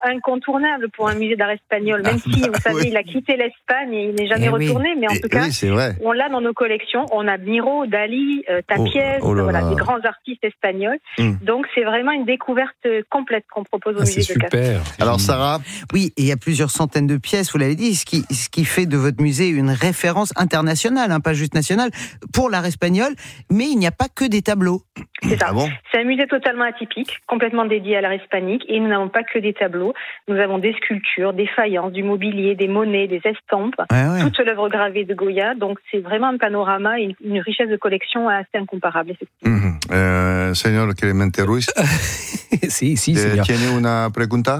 incontournable pour un musée d'art espagnol, même si, vous savez, il a quitté l'Espagne et il n'est jamais retourné, mais en tout cas, c'est vrai. on l'a dans nos collections. On a Miro, Dali, Tapies, voilà, des grands artistes espagnols. Donc, c'est vraiment une découverte complète qu'on propose au musée de Castres. Super. Alors, Sarah? Oui, et il y a plusieurs centaines de pièces, vous l'avez dit, ce qui fait de votre musée une référence internationale, pas juste nationale, pour l'art espagnol, mais il n'y a pas que des tableaux. C'est ça. Ah bon? C'est un musée totalement atypique, complètement dédié à l'art hispanique, et nous n'avons pas que des tableaux. Nous avons des sculptures, des faïences, du mobilier, des monnaies, des estampes, toute l'œuvre gravée de Goya. Donc c'est vraiment un panorama et une richesse de collection assez incomparable. Señor Clemente Ruiz. Sí, señor. ¿Tiene una pregunta?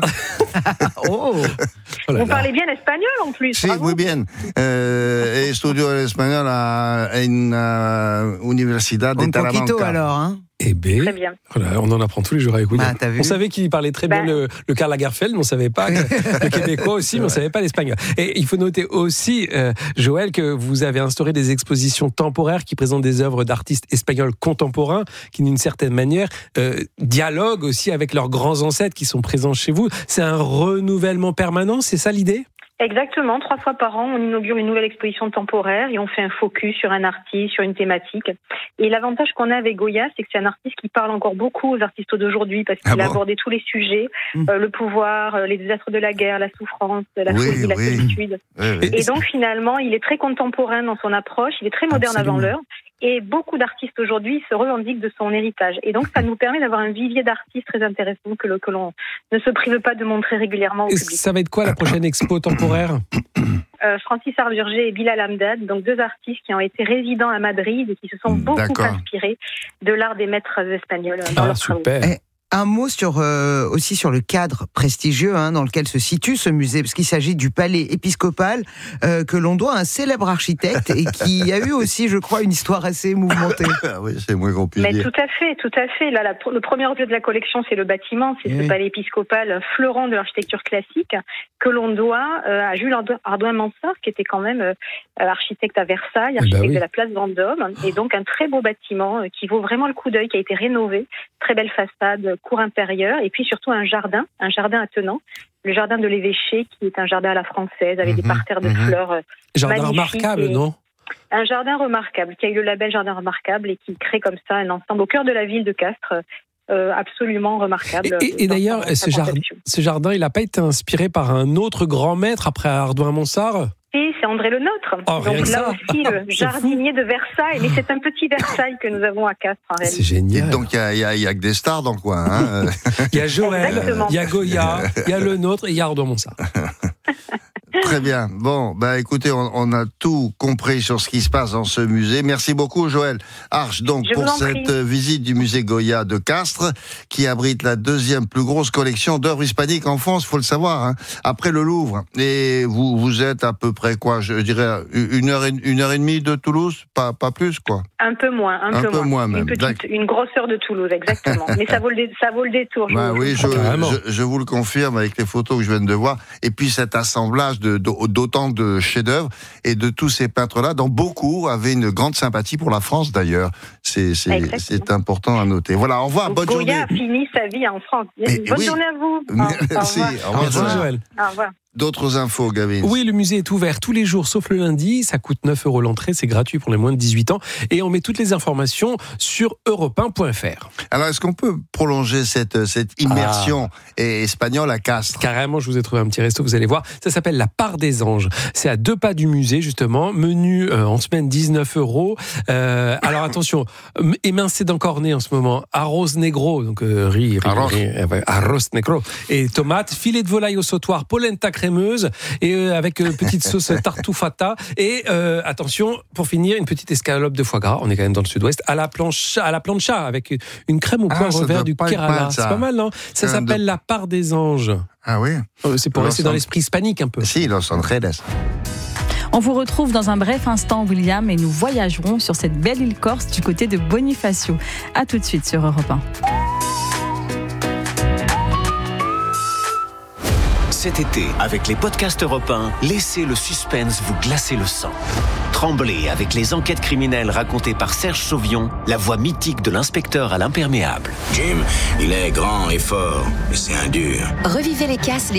Vous parlez bien l'espagnol en plus. Sí, muy bien. Estudio el español en la Universidad de Talamanca. Un poquito alors, hein? Eh bien, très bien. Voilà, on en apprend tous les jours avec William. T'as vu? On savait qu'il parlait très bien le Karl Lagerfeld, mais on ne savait pas le québécois aussi, mais on ne savait pas l'espagnol. Et il faut noter aussi, Joël, que vous avez instauré des expositions temporaires qui présentent des œuvres d'artistes espagnols contemporains qui, d'une certaine manière, dialoguent aussi avec leurs grands ancêtres qui sont présents chez vous. C'est un renouvellement permanent, c'est ça l'idée ? Exactement, 3 fois par an, on inaugure une nouvelle exposition temporaire et on fait un focus sur un artiste, sur une thématique. Et l'avantage qu'on a avec Goya, c'est que c'est un artiste qui parle encore beaucoup aux artistes d'aujourd'hui parce qu'il a abordé tous les sujets, le pouvoir, les désastres de la guerre, la souffrance, la folie, la solitude. Et donc finalement, il est très contemporain dans son approche, il est très moderne avant l'heure. Et beaucoup d'artistes aujourd'hui se revendiquent de son héritage. Et donc, ça nous permet d'avoir un vivier d'artistes très intéressant que l'on ne se prive pas de montrer régulièrement au public. Ça va être quoi la prochaine expo temporaire ? Francis Arburger et Bilal Hamdad, donc 2 artistes qui ont été résidents à Madrid et qui se sont beaucoup inspirés de l'art des maîtres espagnols. Super. Un mot aussi sur le cadre prestigieux dans lequel se situe ce musée, parce qu'il s'agit du palais épiscopal que l'on doit à un célèbre architecte et qui a eu aussi, je crois, une histoire assez mouvementée. Oui, c'est moins qu'on puisse dire. Tout à fait. Là, le premier objet de la collection, c'est le bâtiment, c'est ce palais épiscopal, un fleuron de l'architecture classique que l'on doit à Jules Hardouin-Mansart, qui était quand même architecte à Versailles, architecte de la place Vendôme, et donc un très beau bâtiment qui vaut vraiment le coup d'œil, qui a été rénové, très belle façade, cour intérieure, et puis surtout un jardin attenant, le jardin de l'évêché, qui est un jardin à la française, avec des parterres de fleurs jardin remarquable, non ? Un jardin remarquable, qui a eu le label Jardin remarquable, et qui crée comme ça un ensemble au cœur de la ville de Castres, absolument remarquable. Et d'ailleurs, ce jardin, il n'a pas été inspiré par un autre grand maître après Hardouin-Mansart ? Et c'est André Le Nôtre. Donc là aussi, le jardinier de Versailles. Mais c'est un petit Versailles que nous avons à Castres, en réalité. C'est génial. Et donc, il y a que des stars dans le coin. Il y a Joël, il y a Goya, il y a Le Nôtre et il y a Hardouin-Mansart. Très bien. Bon, écoutez, on a tout compris sur ce qui se passe dans ce musée. Merci beaucoup, Joël Arche, donc, pour cette visite du musée Goya de Castres, qui abrite la 2e plus grosse collection d'œuvres hispaniques en France, faut le savoir, après le Louvre. Et vous êtes à peu près quoi, je dirais, une heure et demie de Toulouse, pas plus, quoi. Un peu moins, un peu moins même. Une grosse heure de Toulouse, exactement. Mais ça vaut le détour. Je vous le confirme avec les photos que je viens de voir. Et puis cet assemblage d'autant de chefs-d'œuvre et de tous ces peintres-là, dont beaucoup avaient une grande sympathie pour la France d'ailleurs. C'est important à noter. Voilà, au revoir, bonne journée. Goya a fini sa vie en France. Bonne journée à vous. Merci. Au revoir, Joël. Au revoir. D'autres infos, Gavin? Oui, le musée est ouvert tous les jours, sauf le lundi. Ça coûte 9 € l'entrée, c'est gratuit pour les moins de 18 ans. Et on met toutes les informations sur europe1.fr. Alors, est-ce qu'on peut prolonger cette immersion espagnole à Castres? Carrément, je vous ai trouvé un petit resto, vous allez voir. Ça s'appelle la Part des Anges. C'est à 2 pas du musée, justement. Menu en semaine, 19 €. Alors attention, émincé d'encorné en ce moment. Arroz negro, donc riz, arroz negro. Et tomates, filet de volaille au sautoir, polenta crémeuse et avec petite sauce tartufata et attention, pour finir, une petite escalope de foie gras, on est quand même dans le sud-ouest, à la plancha avec une crème au poivre vert du Kerala. C'est pas mal, non? Ça s'appelle la Part des Anges. Ah oui? C'est pour rester dans l'esprit hispanique un peu. Si, Los Angeles. On vous retrouve dans un bref instant, William, et nous voyagerons sur cette belle île corse du côté de Bonifacio. À tout de suite sur Europe 1. Cet été, avec les podcasts Europe 1, laissez le suspense vous glacer le sang. Tremblez avec les enquêtes criminelles racontées par Serge Sauvion, la voix mythique de l'inspecteur à l'imperméable. Jim, il est grand et fort, mais c'est un dur. Revivez les casses,